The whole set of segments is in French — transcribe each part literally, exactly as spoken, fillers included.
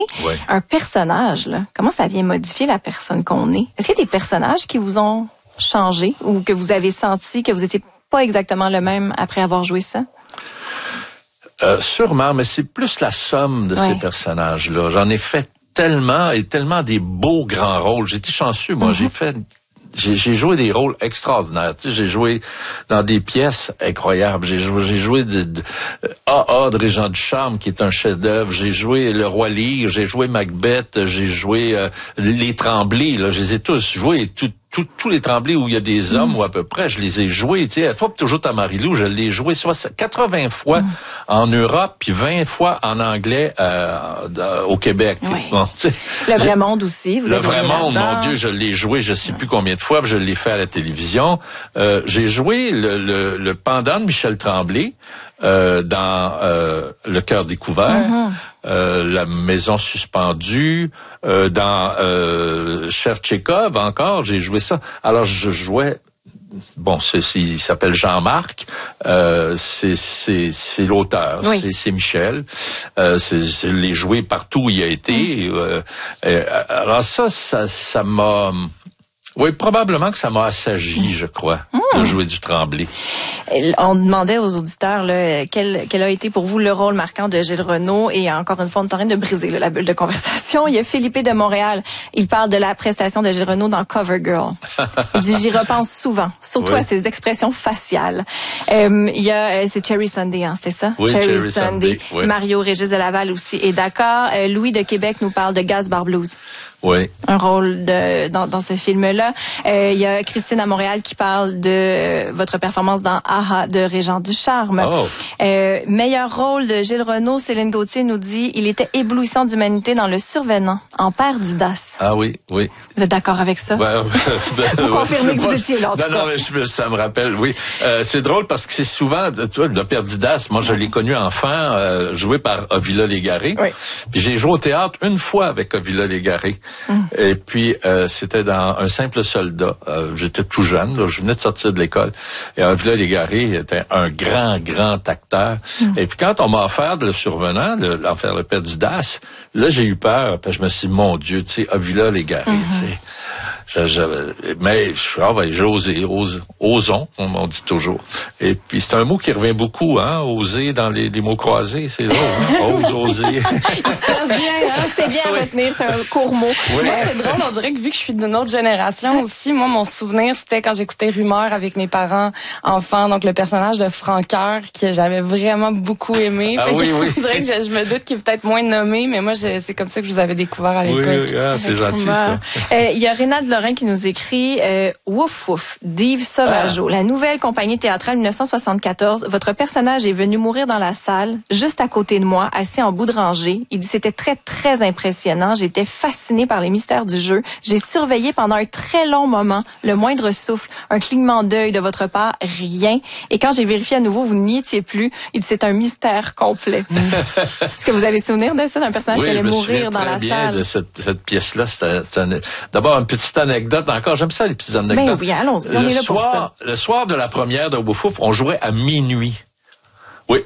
Oui. Un personnage, là, comment ça vient modifier la personne qu'on est? Est-ce qu'il y a des personnages qui vous ont changé ou que vous avez senti que vous étiez pas exactement le même après avoir joué ça? Euh, sûrement, mais c'est plus la somme de ouais. ces personnages-là. J'en ai fait tellement et tellement des beaux grands rôles. J'ai été chanceux, moi. Mm-hmm. J'ai fait... J'ai, j'ai joué des rôles extraordinaires. Tu sais, j'ai joué dans des pièces incroyables. J'ai joué, j'ai joué de, de A A de Régent Ducharme, qui est un chef-d'œuvre. J'ai joué Le Roi Lear, j'ai joué Macbeth, j'ai joué euh, Les Tremblay. Là, je les ai tous joués. Tout, tout, tous les Tremblay où il y a des hommes, mm. ou à peu près, je les ai joués. Tu sais, à toi, toujours ta Marie-Lou, je l'ai joué quatre-vingts fois mm. en Europe, puis vingt fois en anglais euh, au Québec. Oui. Bon, tu sais, Le Vrai Monde aussi. Vous Le avez Vrai Monde, là-dedans. mon Dieu, je l'ai joué, je sais plus combien de fois, puis je l'ai fait à la télévision. Euh, j'ai joué le, le, le pendant de Michel Tremblay euh, dans euh, Le Cœur découvert, mm-hmm. euh, La Maison suspendue, euh, dans euh, Cher Tchekhov encore, j'ai joué ça. Alors je jouais. Bon, c'est, c'est, il s'appelle Jean-Marc, euh, c'est, c'est, c'est l'auteur, oui. c'est, c'est Michel, euh, c'est, c'est les joué partout où il a été. Mm. Euh, euh, alors ça, ça, ça m'a, oui, probablement que ça m'a assagi, je crois, mm. de jouer du Tremblay. On demandait aux auditeurs là, quel, quel a été pour vous le rôle marquant de Gilles Renaud, et encore une fois, on est en train de briser là, la bulle de conversation. Il y a Philippe de Montréal, il parle de la prestation de Gilles Renaud dans Covergirl. Il dit, j'y repense souvent, surtout oui. à ses expressions faciales. Euh, il y a, c'est Cherry Sunday, hein, c'est ça? Oui, Cherry, Cherry Sunday. Sunday oui. Mario Régis de Laval aussi est d'accord. Euh, Louis de Québec nous parle de Gaspard Blues. Oui. Un rôle de dans, dans ce film-là. Euh, il y a Christine à Montréal qui parle de euh, votre performance dans Aha de Régent Ducharme. Oh. Euh, meilleur rôle de Gilles Renaud, Céline Gauthier nous dit, il était éblouissant d'humanité dans Le Survenant, en père d'Idas. Ah oui, oui. Vous êtes d'accord avec ça? Ben, ben, vous confirmez que vous étiez là, en non, tout non, cas. mais je, ça me rappelle, oui. Euh, c'est drôle parce que c'est souvent, tu vois, le père d'Idas, moi je l'ai connu enfant, euh, joué par Ovila Légaré. Oui. Puis j'ai joué au théâtre une fois avec Ovila Légaré. Mm. Et puis euh, c'était dans Un simple soldat. Euh, j'étais tout jeune, là, je venais de sortir de l'école. Et Ovila Légaré était un grand, grand acteur. Mm. Et puis quand on m'a offert Le Survenant, le, l'enfer le père d'Idas, là j'ai eu peur, puis je me suis dit, mon Dieu, tu sais, Ovila Légaré, mm-hmm. tu sais. Je, je, mais je ah, ben, j'ai osé, ose, osons, on, on dit toujours. Et puis c'est un mot qui revient beaucoup, hein, oser dans les, les mots croisés, c'est drôle, hein? Ose, oser. Il se passe bien, hein? C'est bien à retenir, c'est un court mot. Oui. Moi, c'est drôle, on dirait que vu que je suis d'une autre génération aussi, moi, mon souvenir, c'était quand j'écoutais Rumeur avec mes parents enfants, donc le personnage de Francoeur, que j'avais vraiment beaucoup aimé. Ah oui, oui. On dirait que je, je me doute qu'il est peut-être moins nommé, mais moi, je, c'est comme ça que je vous avais découvert à l'époque. Oui, oui, ah, c'est gentil, ça. Euh, il y a Rénal Lorrain qui nous écrit euh, Wouf Wouf d'Yves Sauvageau, ah. la nouvelle compagnie théâtrale dix-neuf cent soixante-quatorze. Votre personnage est venu mourir dans la salle, juste à côté de moi, assis en bout de rangée. Il dit c'était très très impressionnant. J'étais fasciné par les mystères du jeu. J'ai surveillé pendant un très long moment le moindre souffle, un clignement d'œil de votre part, rien. Et quand j'ai vérifié à nouveau, vous n'y étiez plus. Il dit c'est un mystère complet. Est-ce que vous avez souvenir de ça, d'un personnage oui, qui allait mourir dans la bien salle? De cette, cette pièce-là, c'était, c'était d'abord une petite anecdote encore. J'aime ça, les petites anecdotes. Mais oui, allons-y, on le est là soir, pour ça. Le soir de la première de Wouf Wouf, on jouait à minuit. Oui,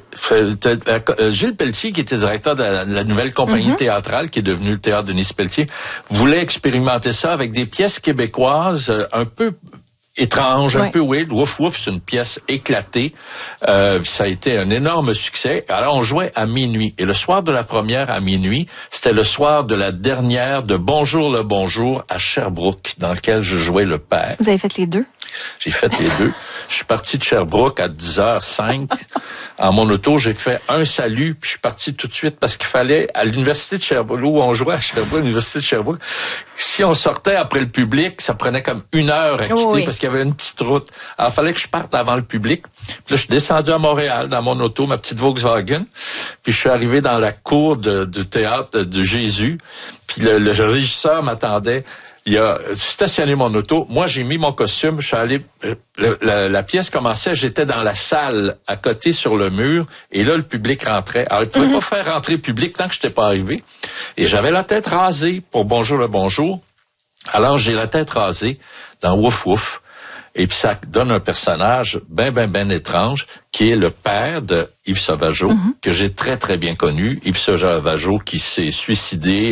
Gilles Pelletier, qui était directeur de la, de la nouvelle compagnie mm-hmm. théâtrale, qui est devenue le théâtre Denis Pelletier, voulait expérimenter ça avec des pièces québécoises un peu étrange, ouais. un peu weird. Wouf Wouf, c'est une pièce éclatée. Euh, ça a été un énorme succès. Alors, on jouait à minuit. Et le soir de la première à minuit, c'était le soir de la dernière de Bonjour le Bonjour à Sherbrooke, dans lequel je jouais le père. Vous avez fait les deux? J'ai fait les deux. Je suis parti de Sherbrooke à dix heures cinq. En mon auto, j'ai fait un salut, puis je suis parti tout de suite parce qu'il fallait, à l'université de Sherbrooke, où on jouait à Sherbrooke, l'université de Sherbrooke, si on sortait après le public, ça prenait comme une heure à quitter oh oui. parce qu'il y avait une petite route. Alors, il fallait que je parte avant le public. Puis là, je suis descendu à Montréal dans mon auto, ma petite Volkswagen. Puis je suis arrivé dans la cour de, du théâtre de Jésus. Puis le, le régisseur m'attendait. Il a stationné mon auto. Moi, j'ai mis mon costume. Je suis allé. Le, la, la pièce commençait. J'étais dans la salle à côté sur le mur. Et là, le public rentrait. Alors, il ne pouvait mm-hmm. pas faire rentrer le public tant que je n'étais pas arrivé. Et j'avais la tête rasée pour Bonjour le Bonjour. Alors, j'ai la tête rasée dans Wouf Wouf. Et puis, ça donne un personnage ben, ben, ben étrange, qui est le père de Yves Sauvageau, mm-hmm. que j'ai très, très bien connu. Yves Sauvageau qui s'est suicidé